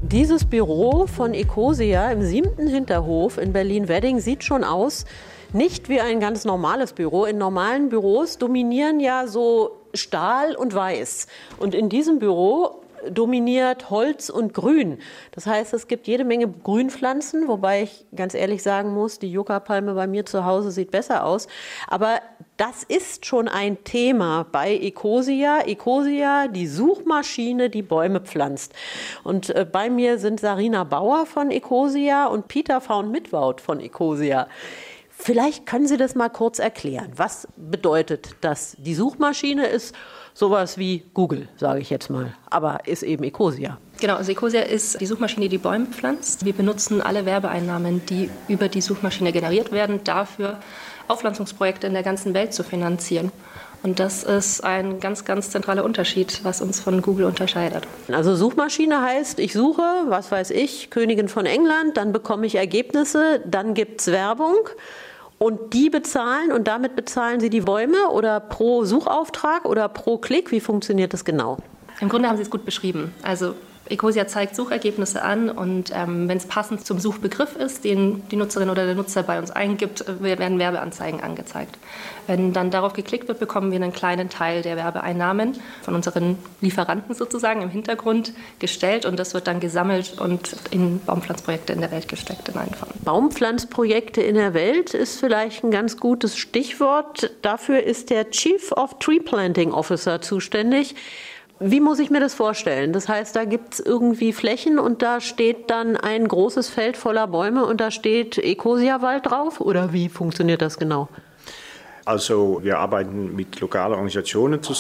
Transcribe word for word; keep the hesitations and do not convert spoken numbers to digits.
Dieses Büro von Ecosia im siebten Hinterhof in Berlin-Wedding sieht schon aus, nicht wie ein ganz normales Büro. In normalen Büros dominieren ja so Stahl und Weiß. Und in diesem Büro dominiert Holz und Grün. Das heißt, es gibt jede Menge Grünpflanzen, wobei ich ganz ehrlich sagen muss, die Yucca-Palme bei mir zu Hause sieht besser aus. Aber das ist schon ein Thema bei Ecosia. Ecosia, die Suchmaschine, die Bäume pflanzt. Und äh, bei mir sind Sarina Bauer von Ecosia und Peter Faun-Mittwoud von Ecosia. Vielleicht können Sie das mal kurz erklären. Was bedeutet das? Die Suchmaschine ist sowas wie Google, sage ich jetzt mal, aber ist eben Ecosia. Genau, also Ecosia ist die Suchmaschine, die Bäume pflanzt. Wir benutzen alle Werbeeinnahmen, die über die Suchmaschine generiert werden, dafür Aufpflanzungsprojekte in der ganzen Welt zu finanzieren. Und das ist ein ganz, ganz zentraler Unterschied, was uns von Google unterscheidet. Also Suchmaschine heißt, ich suche, was weiß ich, Königin von England, dann bekomme ich Ergebnisse, dann gibt es Werbung. Und die bezahlen und damit bezahlen Sie die Bäume oder pro Suchauftrag oder pro Klick? Wie funktioniert das genau? Im Grunde haben Sie es gut beschrieben. Also Ecosia zeigt Suchergebnisse an und ähm, wenn es passend zum Suchbegriff ist, den die Nutzerin oder der Nutzer bei uns eingibt, werden Werbeanzeigen angezeigt. Wenn dann darauf geklickt wird, bekommen wir einen kleinen Teil der Werbeeinnahmen von unseren Lieferanten sozusagen im Hintergrund gestellt und das wird dann gesammelt und in Baumpflanzprojekte in der Welt gesteckt in einen Fonds. Baumpflanzprojekte in der Welt ist vielleicht ein ganz gutes Stichwort. Dafür ist der Chief of Tree Planting Officer zuständig. Wie muss ich mir das vorstellen? Das heißt, da gibt es irgendwie Flächen und da steht dann ein großes Feld voller Bäume und da steht Ecosia-Wald drauf? Oder wie funktioniert das genau? Also wir arbeiten mit lokalen Organisationen zusammen.